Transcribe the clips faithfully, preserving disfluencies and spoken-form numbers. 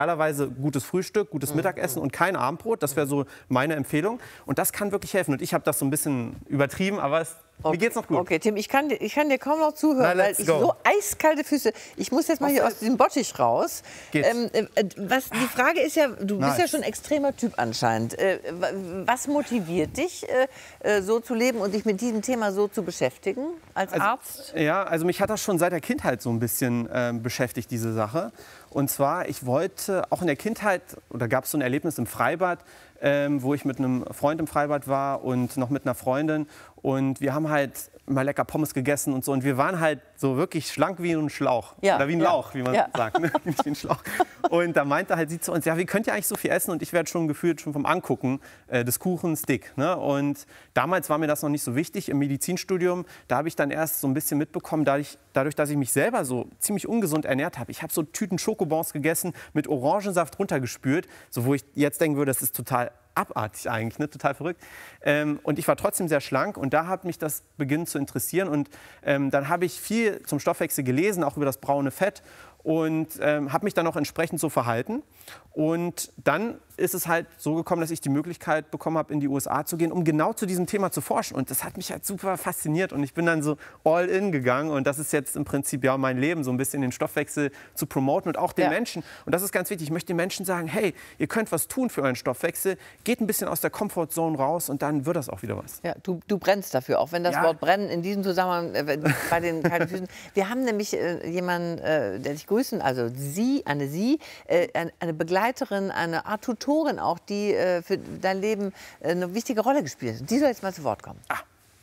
Normalerweise gutes Frühstück, gutes Mittagessen und kein Abendbrot. Das wäre so meine Empfehlung. Und das kann wirklich helfen. Und ich habe das so ein bisschen übertrieben, aber es, okay. mir geht's noch gut. Okay, Tim, ich kann, ich kann dir kaum noch zuhören, Na, weil ich go. so eiskalte Füße. Ich muss jetzt mal hier aus diesem Bottich raus. Ähm, äh, was, die Frage ist ja, du nice. bist ja schon ein extremer Typ anscheinend. Äh, was motiviert dich, äh, so zu leben und dich mit diesem Thema so zu beschäftigen als also, Arzt? Ja, also mich hat das schon seit der Kindheit so ein bisschen äh, beschäftigt, diese Sache. Und zwar, ich wollte auch in der Kindheit, oder gab es so ein Erlebnis im Freibad, ähm, wo ich mit einem Freund im Freibad war und noch mit einer Freundin. Und wir haben halt mal lecker Pommes gegessen und so. Und wir waren halt so wirklich schlank wie ein Schlauch. Ja, Oder wie ein ja, Lauch, wie man ja. sagt. Ne? Nicht wie ein Schlauch. Und da meinte halt sie zu uns, ja, wie könnt ihr eigentlich so viel essen? Und ich werde schon gefühlt schon vom Angucken äh, des Kuchens dick. Ne? Und damals war mir das noch nicht so wichtig. Im Medizinstudium, da habe ich dann erst so ein bisschen mitbekommen, dadurch, dadurch, dass ich mich selber so ziemlich ungesund ernährt habe. Ich habe so Tüten Schokobons gegessen, mit Orangensaft runtergespült, so wo ich jetzt denken würde, das ist total abartig eigentlich, ne? Total verrückt. Ähm, und ich war trotzdem sehr schlank und da hat mich das beginnen zu interessieren. Und ähm, dann habe ich viel zum Stoffwechsel gelesen, auch über das braune Fett. Und ähm, habe mich dann auch entsprechend so verhalten. Und dann ist es halt so gekommen, dass ich die Möglichkeit bekommen habe, in die U S A zu gehen, um genau zu diesem Thema zu forschen. Und das hat mich halt super fasziniert. Und ich bin dann so all in gegangen. Und das ist jetzt im Prinzip ja mein Leben, so ein bisschen den Stoffwechsel zu promoten und auch den Ja. Menschen. Und das ist ganz wichtig. Ich möchte den Menschen sagen, hey, ihr könnt was tun für euren Stoffwechsel. Geht ein bisschen aus der Comfortzone raus und dann wird das auch wieder was. Ja, du, du brennst dafür, auch wenn das Ja. Wort brennen in diesem Zusammenhang äh, bei den kalten Füßen. Wir haben nämlich äh, jemanden, äh, der dich grüßen, also Sie, eine Sie, äh, eine, eine Begleiterin, eine Art Tutorin auch, die äh, für dein Leben äh, eine wichtige Rolle gespielt hat. Die soll jetzt mal zu Wort kommen. Ah.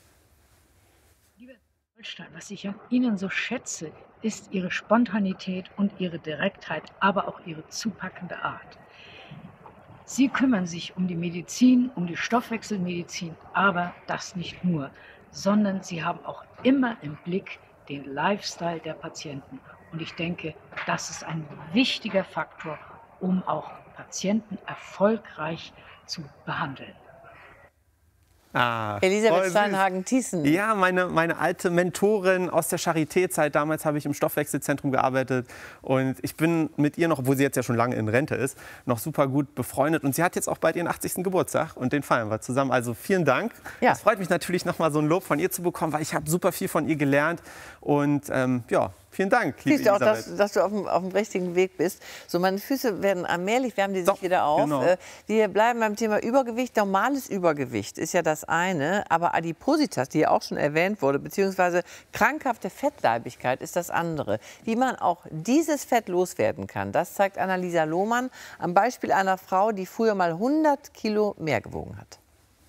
Liebe Holstein, was ich an Ihnen so schätze, ist Ihre Spontanität und Ihre Direktheit, aber auch Ihre zupackende Art. Sie kümmern sich um die Medizin, um die Stoffwechselmedizin, aber das nicht nur, sondern Sie haben auch immer im Blick den Lifestyle der Patienten. Und ich denke, das ist ein wichtiger Faktor, um auch Patienten erfolgreich zu behandeln. Ah, Elisabeth voll süß. Steinhagen-Thiessen. Ja, meine, meine alte Mentorin aus der Charité-Zeit. Damals habe ich im Stoffwechselzentrum gearbeitet. Und ich bin mit ihr noch, obwohl sie jetzt ja schon lange in Rente ist, noch super gut befreundet. Und sie hat jetzt auch bald ihren achtzigsten Geburtstag. Und den feiern wir zusammen. Also vielen Dank. Ja. Es freut mich natürlich, noch mal so ein Lob von ihr zu bekommen, weil ich habe super viel von ihr gelernt. Und ähm, ja, vielen Dank, liebe Siehst du auch, Elisabeth. dass, dass du auf dem, auf dem richtigen Weg bist. So, meine Füße werden allmählich, wärmen die sich So, wieder auf. genau. Äh, wir bleiben beim Thema Übergewicht. Normales Übergewicht ist ja das eine, aber Adipositas, die ja auch schon erwähnt wurde, beziehungsweise krankhafte Fettleibigkeit ist das andere. Wie man auch dieses Fett loswerden kann, das zeigt Annalisa Lohmann am Beispiel einer Frau, die früher mal hundert Kilo mehr gewogen hat.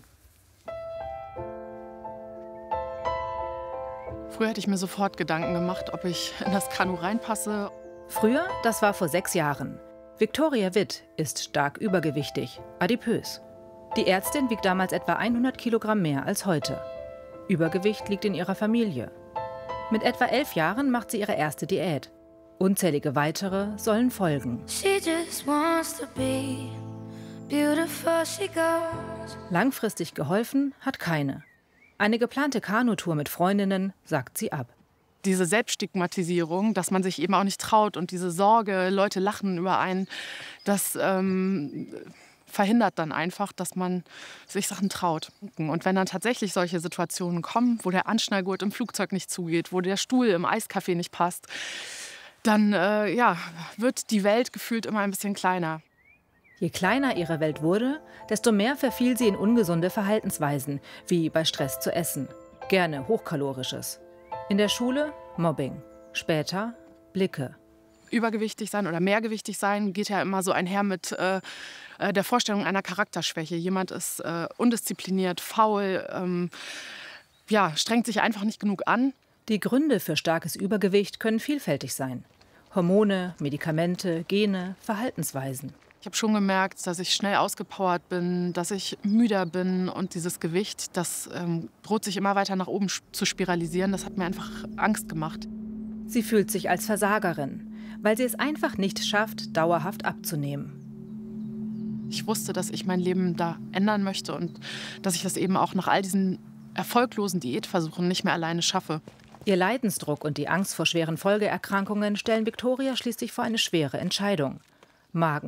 Früher hätte ich mir sofort Gedanken gemacht, ob ich in das Kanu reinpasse. Früher, das war vor sechs Jahren. Viktoria Witt ist stark übergewichtig, adipös. Die Ärztin wiegt damals etwa hundert Kilogramm mehr als heute. Übergewicht liegt in ihrer Familie. Mit etwa elf Jahren macht sie ihre erste Diät. Unzählige weitere sollen folgen. She just wants to be beautiful, she goes. Langfristig geholfen hat keine. Eine geplante Kanutour mit Freundinnen sagt sie ab. Diese Selbststigmatisierung, dass man sich eben auch nicht traut und diese Sorge, Leute lachen über einen, das ähm, verhindert dann einfach, dass man sich Sachen traut. Und wenn dann tatsächlich solche Situationen kommen, wo der Anschnallgurt im Flugzeug nicht zugeht, wo der Stuhl im Eiscafé nicht passt, dann äh, ja, wird die Welt gefühlt immer ein bisschen kleiner. Je kleiner ihre Welt wurde, desto mehr verfiel sie in ungesunde Verhaltensweisen, wie bei Stress zu essen. Gerne Hochkalorisches. In der Schule Mobbing. Später Blicke. Übergewichtig sein oder mehrgewichtig sein geht ja immer so einher mit äh, der Vorstellung einer Charakterschwäche. Jemand ist äh, undiszipliniert, faul, ähm, ja, strengt sich einfach nicht genug an. Die Gründe für starkes Übergewicht können vielfältig sein. Hormone, Medikamente, Gene, Verhaltensweisen. Ich habe schon gemerkt, dass ich schnell ausgepowert bin, dass ich müder bin und dieses Gewicht, das ähm, droht sich immer weiter nach oben zu spiralisieren. Das hat mir einfach Angst gemacht. Sie fühlt sich als Versagerin, weil sie es einfach nicht schafft, dauerhaft abzunehmen. Ich wusste, dass ich mein Leben da ändern möchte und dass ich das eben auch nach all diesen erfolglosen Diätversuchen nicht mehr alleine schaffe. Ihr Leidensdruck und die Angst vor schweren Folgeerkrankungen stellen Viktoria schließlich vor eine schwere Entscheidung. Magen.